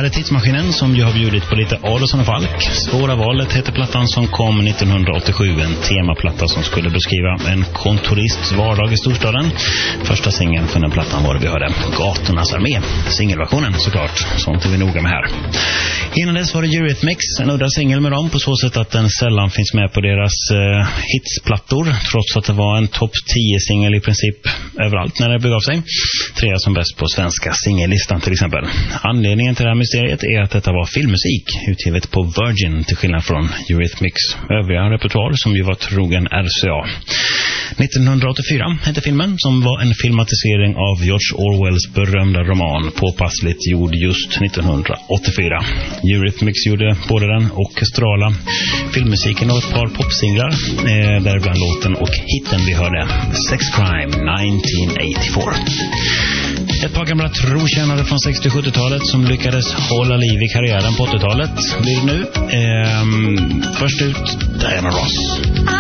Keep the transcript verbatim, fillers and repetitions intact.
är Tidsmaskinen som ju har bjudit på lite Adolfsson och Falk. Svåra valet heter plattan som kom nittonhundraåttiosju, en temaplatta som skulle beskriva en kontorists vardag i storstaden. Första singeln för den plattan var det vi hörde, Gatornas armé. Singelversionen såklart, sånt är vi noga med här. Innan dess var det Eurythmics, en udda singel med dem på så sätt att den sällan finns med på deras eh, hitsplattor, trots att det var en topp tio-singel i princip överallt när det begav sig. Trea som bäst på svenska singellistan till exempel. Anledningen till det här mysteriet är att detta var filmmusik utgivet på Virgin till skillnad från Eurythmics övriga repertoar som ju var trogen R C A. nittonhundraåttiofyra hette filmen som var en filmatisering av George Orwells berömda roman, påpassligt gjord just nittonhundraåttiofyra. Eurythmics gjorde både den orkestrala filmmusiken och ett par popsinglar, eh, däribland låten och hitten vi hörde, Sex Crime nittonhundraåttiofyra. Ett par gamla trotjänare från sextio- och sjuttiotalet som lyckades hålla liv i karriären på åttiotalet blir det nu. Ehm, först ut Diana Ross.